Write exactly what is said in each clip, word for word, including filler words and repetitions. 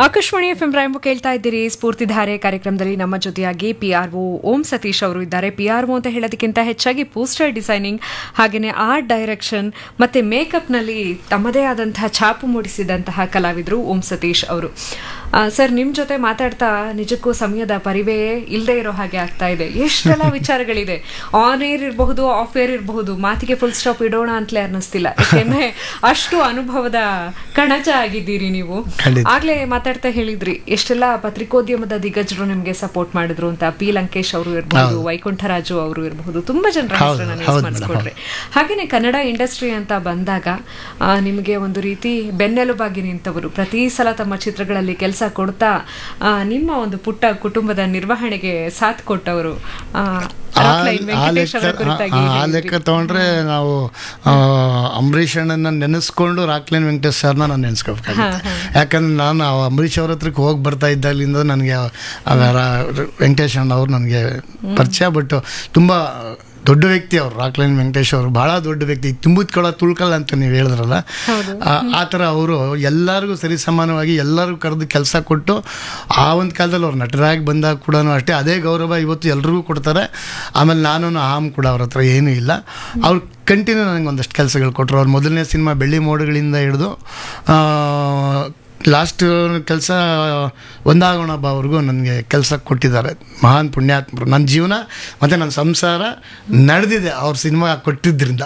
Akashvani F M ರಾಯಂಬ ಕೇಳ್ತಾ ಇದ್ದೀರಿ. ಸ್ಫೂರ್ತಿಧಾರೆ ಕಾರ್ಯಕ್ರಮದಲ್ಲಿ ನಮ್ಮ ಜೊತೆಯಾಗಿ ಪಿ ಆರ್ ಒ ಓಂ ಸತೀಶ್ ಅವರು ಇದ್ದಾರೆ. ಪಿ ಆರ್ ಒ ಅಂತ ಹೇಳೋದಕ್ಕಿಂತ ಹೆಚ್ಚಾಗಿ ಪೋಸ್ಟರ್ ಡಿಸೈನಿಂಗ್ ಹಾಗೆಯೇ ಆರ್ಟ್ ಡೈರೆಕ್ಷನ್ ಮತ್ತೆ ಮೇಕಪ್ನಲ್ಲಿ ತಮ್ಮದೇ ಆದಂತಹ ಛಾಪು ಮೂಡಿಸಿದಂತಹ ಕಲಾವಿದರು ಓಂ ಸತೀಶ್ ಅವರು. ಸರ್, ನಿಮ್ಮ ಜೊತೆ ಮಾತಾಡ್ತಾ ನಿಜಕ್ಕೂ ಸಮಯದ ಪರಿವೇ ಇಲ್ಲದೆ ಇರೋ ಹಾಗೆ ಆಗ್ತಾ ಇದೆ. ಎಷ್ಟೆಲ್ಲ ವಿಚಾರಗಳಿದೆ, ಆನ್ ಏರ್ ಇರಬಹುದು, ಆಫ್ ಏರ್ ಇರಬಹುದು, ಮಾತಿಗೆ ಫುಲ್ ಸ್ಟಾಪ್ ಇಡೋಣ ಅಂತಲೇ ಅನ್ನಿಸ್ತಿಲ್ಲ. ಯಾಕೆಂದ್ರೆ ಅಷ್ಟು ಅನುಭವದ ಕಣಜ ಆಗಿದ್ದೀರಿ ನೀವು. ಆಗ್ಲೇ ಮಾತಾಡ್ತಾ ಹೇಳಿದ್ರಿ ಎಷ್ಟೆಲ್ಲ ಪತ್ರಿಕೋದ್ಯಮದ ದಿಗ್ಗಜರು ನಿಮ್ಗೆ ಸಪೋರ್ಟ್ ಮಾಡಿದ್ರು ಅಂತ. ಪಿ ಲಂಕೇಶ್ ಅವರು ಇರಬಹುದು, ವೈಕುಂಠರಾಜು ಅವರು ಇರಬಹುದು, ತುಂಬಾ ಜನರ ಹೆಸರನ್ನ ಸ್ಮರಿಸ್ಕೊಡ್ರಿ. ಹಾಗೇನೆ ಕನ್ನಡ ಇಂಡಸ್ಟ್ರಿ ಅಂತ ಬಂದಾಗ ನಿಮಗೆ ಒಂದು ರೀತಿ ಬೆನ್ನೆಲುಬಾಗಿ ನಿಂತವರು, ಪ್ರತಿ ಸಲ ತಮ್ಮ ಚಿತ್ರಗಳಲ್ಲಿ ಕೆಲಸ ಕೊಡ್ತಾ ನಿಮ್ಮ ಒಂದು ಪುಟ್ಟ ಕುಟುಂಬದ ನಿರ್ವಹಣೆಗೆ ಸಾಥ್ ಕೊಟ್ಟವರು. ಆ ಲೆಕ್ಕ ತಗೊಂಡ್ರೆ ನಾವು ಅಂಬರೀಷ್ ಅಣ್ಣನ ನೆನೆಸ್ಕೊಂಡು ರಾಕ್ಲೈನ್ ವೆಂಕಟೇಶ್ ಸರ್ನ ನಾನು ನೆನೆಸ್ಕೋಬೇಕಾಗುತ್ತೆ. ಯಾಕಂದ್ರೆ ನಾನು ಅಂಬರೀಷ್ ಅವ್ರ ಹತ್ರಕ್ಕೆ ಹೋಗಿ ಬರ್ತಾ ಇದ್ದಾಗಲಿಂದ ನನಗೆ ವೆಂಕಟೇಶ್ ಅಣ್ಣ ಅವ್ರು ನನಗೆ ಪರಿಚಯ. ಬಟ್ ತುಂಬ ದೊಡ್ಡ ವ್ಯಕ್ತಿ ಅವರು, ರಾಕ್ಲೈನ್ ವೆಂಕಟೇಶ್ ಅವರು ಭಾಳ ದೊಡ್ಡ ವ್ಯಕ್ತಿ. ತುಂಬುತ್ಕೊಳ ತುಳ್ಕಲ್ಲ ಅಂತ ನೀವು ಹೇಳಿದ್ರಲ್ಲ, ಆ ಥರ ಅವರು ಎಲ್ಲರಿಗೂ ಸರಿ ಸಮಾನವಾಗಿ ಎಲ್ಲರಿಗೂ ಕರೆದು ಕೆಲಸ ಕೊಟ್ಟು, ಆ ಒಂದು ಕಾಲದಲ್ಲಿ ಅವ್ರು ನಟರಾಗಿ ಬಂದಾಗ ಕೂಡ ಅಷ್ಟೇ ಅದೇ ಗೌರವ ಇವತ್ತು ಎಲ್ರಿಗೂ ಕೊಡ್ತಾರೆ. ಆಮೇಲೆ ನಾನು ಆಮ್ ಕೂಡ ಅವ್ರ ಹತ್ರ ಏನೂ ಇಲ್ಲ. ಅವ್ರು ಕಂಟಿನ್ಯೂ ನನಗೆ ಒಂದಷ್ಟು ಕೆಲಸಗಳು ಕೊಟ್ಟರು. ಅವ್ರ ಮೊದಲನೇ ಸಿನಿಮಾ ಬೆಳ್ಳಿ ಮೋಡಗಳಿಂದ ಹಿಡಿದು ಲಾಸ್ಟ್ ಕೆಲಸ ಒಂದಾಗೋಣ ಬಾ ಅವ್ರಿಗೂ ನನಗೆ ಕೆಲಸ ಕೊಟ್ಟಿದ್ದಾರೆ. ಮಹಾನ್ ಪುಣ್ಯಾತ್ಮರು. ನನ್ನ ಜೀವನ ಮತ್ತು ನನ್ನ ಸಂಸಾರ ನಡೆದಿದೆ ಅವ್ರ ಸಿನಿಮಾ ಕೊಟ್ಟಿದ್ದರಿಂದ.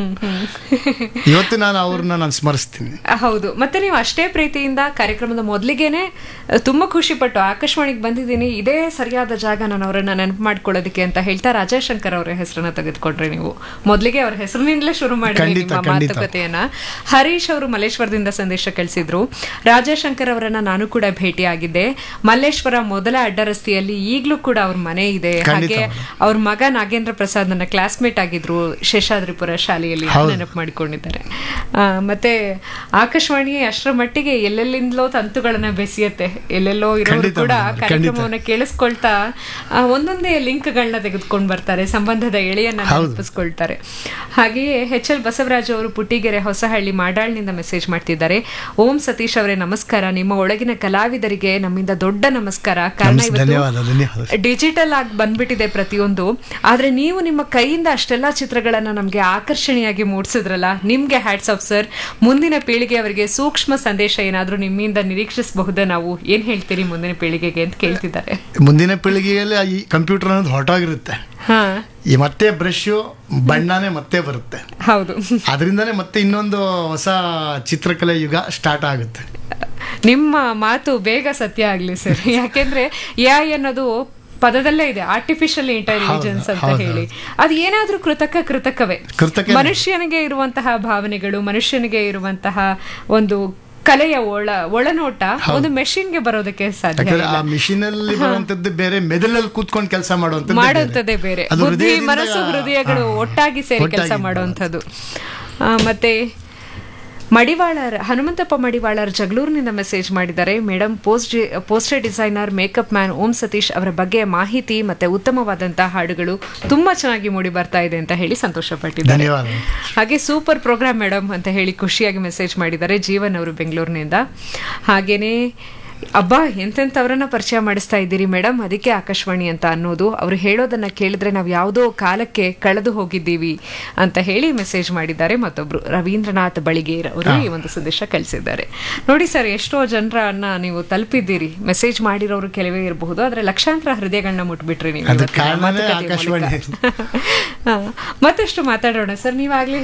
ಇವತ್ತು ನಾನು ಅವ್ರನ್ನ ನಾನು ಸ್ಮರಿಸ್ತೀನಿ. ಹೌದು. ಮತ್ತೆ ನೀವು ಅಷ್ಟೇ ಪ್ರೀತಿಯಿಂದ ಕಾರ್ಯಕ್ರಮದ ಮೊದಲಿಗೆನೆ ತುಂಬ ಖುಷಿಪಟ್ಟು ಆಕಾಶವಾಣಿಗೆ ಬಂದಿದ್ದೀನಿ, ಇದೇ ಸರಿಯಾದ ಜಾಗ ನಾನು ಅವರನ್ನ ನೆನಪು ಮಾಡ್ಕೊಳ್ಳೋದಕ್ಕೆ ಅಂತ ಹೇಳ್ತಾ ರಾಜಶಂಕರ್ ಅವರ ಹೆಸರನ್ನ ತೆಗೆದುಕೊಂಡ್ರೆ ನೀವು. ಮೊದಲಿಗೆ ಅವ್ರ ಹೆಸರಿನಿಂದಲೇ ಶುರು ಮಾಡಿ ನಿಮ್ಮ ಮಾತುಕತೆಯನ್ನ. ಹರೀಶ್ ಅವರು ಮಲ್ಲೇಶ್ವರದಿಂದ ಸಂದೇಶ ಕಳಿಸಿದ್ರು. ರಾಜಶಂಕರ್ ಅವರನ್ನ ನಾನು ಕೂಡ ಭೇಟಿಯಾಗಿದ್ದೆ. ಮಲ್ಲೇಶ್ವರ ಮೊದಲ ಅಡ್ಡರಸ್ತೆಯಲ್ಲಿ ಈಗಲೂ ಕೂಡ ಅವ್ರ ಮನೆ ಇದೆ. ಹಾಗೆ ಅವ್ರ ಮಗ ನಾಗೇಂದ್ರ ಪ್ರಸಾದ್ ನನ್ನ ಕ್ಲಾಸ್ಮೇಟ್ ಆಗಿದ್ರು ಶೇಷಾದ್ರಿಪುರ ಶಾಲೆಯಲ್ಲಿ, ನೆನಪು ಮಾಡಿಕೊಂಡಿದ್ದಾರೆ. ಮತ್ತೆ ಆಕಾಶವಾಣಿ ಅಷ್ಟರ ಮಟ್ಟಿಗೆ ಎಲ್ಲೆಲ್ಲಿಂದಲೋ ತಂತುಗಳನ್ನ ಬೆಸೆಯುತ್ತೆ. ಎಲ್ಲೆಲ್ಲೋ ಇರೋರು ಕೂಡ ಕಾರ್ಯಕ್ರಮವನ್ನ ಕೇಳಿಸ್ಕೊಳ್ತಾ ಒಂದೊಂದೇ ಲಿಂಕ್ಗಳನ್ನ ತೆಗೆದುಕೊಂಡು ಬರ್ತಾರೆ, ಸಂಬಂಧದ ಎಳೆಯನ್ನ ನೆನಪಿಸ್ಕೊಳ್ತಾರೆ. ಹಾಗೆಯೇ ಎಚ್ ಎಲ್ ಬಸವರಾಜ್ ಅವರು ಪುಟ್ಟಿಗೆರೆ ಹೊಸಹಳ್ಳಿ ಮಾಡಾಳ್ನಿಂದ ಮೆಸೇಜ್ ಮಾಡ್ತಿದ್ದಾರೆ. ಓಂ ಸತೀಶ್ ಅವರೇ ನಮಸ್ಕಾರ. ನಿಮ್ಮ ಒಳಗಿನ ಕಲಾವಿದರಿಗೆ ನಮ್ಮಿಂದ ದೊಡ್ಡ ನಮಸ್ಕಾರ. ಕಾರಣ ಇವತ್ತು ಡಿಜಿಟಲ್ ಆಗಿ ಬಂದ್ಬಿಟ್ಟಿದೆ ಪ್ರತಿಯೊಂದು, ಆದ್ರೆ ನೀವು ನಿಮ್ಮ ಕೈಯಿಂದ ಅಷ್ಟೆಲ್ಲ ಚಿತ್ರಗಳನ್ನ ನಮ್ಗೆ ಆಕರ್ಷಣೀಯಾಗಿ ಮೂಡಿಸಿದ್ರಲ್ಲ, ನಿಮ್ಗೆ ಹ್ಯಾಟ್ಸ್ ಆಫ್ ಸರ್. ಮುಂದಿನ ಪೀಳಿಗೆಯವರಿಗೆ ಸೂಕ್ಷ್ಮ ಸಂದೇಶ ಏನಾದ್ರೂ ನಿಮ್ಮಿಂದ ನಿರೀಕ್ಷಿಸಬಹುದಾ? ನಾವು ಏನ್ ಹೇಳ್ತೀರಿ ಮುಂದಿನ ಪೀಳಿಗೆಗೆ ಅಂತ ಕೇಳ್ತಿದ್ದಾರೆ. ಮುಂದಿನ ಪೀಳಿಗೆಯಲ್ಲಿ ಈ ಕಂಪ್ಯೂಟರ್ ಅನ್ನೋದು ಹೊರಟೋಗಿರುತ್ತೆ. ಈ ಮತ್ತೆ ಬ್ರಷ್ ಬಣ್ಣನೇ ಮತ್ತೆ ಬರುತ್ತೆ. ಹೌದು. ಅದರಿಂದನೇ ಮತ್ತೆ ಇನ್ನೊಂದು ಹೊಸ ಚಿತ್ರಕಲೆ ಯುಗ ಸ್ಟಾರ್ಟ್ ಆಗುತ್ತೆ. ನಿಮ್ಮ ಮಾತು ಬೇಗ ಸತ್ಯ ಆಗ್ಲಿ ಸರ್. ಯಾಕೆಂದ್ರೆ ಎ ಐ ಅನ್ನೋದು ಪದದಲ್ಲೇ ಇದೆ, ಆರ್ಟಿಫಿಷಿಯಲ್ ಇಂಟೆಲಿಜೆನ್ಸ್ ಅಂತ ಹೇಳಿ. ಅದು ಏನಾದ್ರೂ ಕೃತಕ ಕೃತಕವೇ. ಮನುಷ್ಯನಿಗೆ ಇರುವಂತಹ ಭಾವನೆಗಳು, ಮನುಷ್ಯನಿಗೆ ಇರುವಂತಹ ಒಂದು ಕಲೆಯ ಒಳ ಒಳನೋಟ ಒಂದು ಮೆಷಿನ್ಗೆ ಬರೋದಕ್ಕೆ ಸಾಧ್ಯ ಇಲ್ಲ. ಆ ಮಿಷಿನ್ ಅಲ್ಲಿ ಬರುವಂತದ್ದು ಬೇರೆ, ಮೆದುಳಲ್ಲಿ ಕೂತ್ಕೊಂಡು ಕೆಲಸ ಮಾಡುವಂತದ್ದು ಮಾಡುವಂತದ್ದೇ ಬೇರೆ. ಬುದ್ಧಿ ಮನಸ್ಸು ಹೃದಯಗಳು ಒಟ್ಟಾಗಿ ಸೇರಿ ಕೆಲಸ ಮಾಡುವಂಥದ್ದು. ಮತ್ತೆ ಮಡಿವಾಳರ್ ಹನುಮಂತಪ್ಪ ಮಡಿವಾಳರ್ ಜಗಳೂರಿನಿಂದ ಮೆಸೇಜ್ ಮಾಡಿದ್ದಾರೆ. Madam, post poster designer, makeup man ಓಂ ಸತೀಶ್ ಅವರ ಬಗ್ಗೆ ಮಾಹಿತಿ ಮತ್ತೆ ಉತ್ತಮವಾದಂತಹ ಹಾಡುಗಳು ತುಂಬಾ ಚೆನ್ನಾಗಿ ಮೂಡಿ ಬರ್ತಾ ಇದೆ ಅಂತ ಹೇಳಿ ಸಂತೋಷ ಪಟ್ಟಿದ್ದಾರೆ. ಹಾಗೆ ಸೂಪರ್ ಪ್ರೋಗ್ರಾಮ್ ಮೇಡಮ್ ಅಂತ ಹೇಳಿ ಖುಷಿಯಾಗಿ ಮೆಸೇಜ್ ಮಾಡಿದ್ದಾರೆ ಜೀವನ್ ಅವರು ಬೆಂಗಳೂರಿನಿಂದ. ಹಾಗೇನೆ ಅಬ್ಬಾ ಎಂತೆಂಥವ್ರನ್ನ ಪರಿಚಯ ಮಾಡಿಸ್ತಾ ಇದ್ದೀರಿ ಮೇಡಮ್, ಅದಕ್ಕೆ ಆಕಾಶವಾಣಿ ಅಂತ ಅನ್ನೋದು. ಅವರು ಹೇಳೋದನ್ನ ಕೇಳಿದ್ರೆ ನಾವು ಯಾವುದೋ ಕಾಲಕ್ಕೆ ಕಳೆದು ಹೋಗಿದ್ದೀವಿ ಅಂತ ಹೇಳಿ ಮೆಸೇಜ್ ಮಾಡಿದ್ದಾರೆ. ಮತ್ತೊಬ್ರು ರವೀಂದ್ರನಾಥ್ ಬಳಿಗೇರ್ ಅವರು ಈ ಒಂದು ಸಂದೇಶ ಕಳಿಸಿದ್ದಾರೆ. ನೋಡಿ ಸರ್, ಎಷ್ಟೋ ಜನರನ್ನ ನೀವು ತಲುಪಿದ್ದೀರಿ. ಮೆಸೇಜ್ ಮಾಡಿರೋರು ಕೆಲವೇ ಇರಬಹುದು, ಆದ್ರೆ ಲಕ್ಷಾಂತರ ಹೃದಯಗಳನ್ನ ಮುಟ್ಬಿಟ್ರಿ ನೀವು. ಮತ್ತಷ್ಟು ಮಾತಾಡೋಣ ಸರ್. ನೀವಾಗ್ಲೇ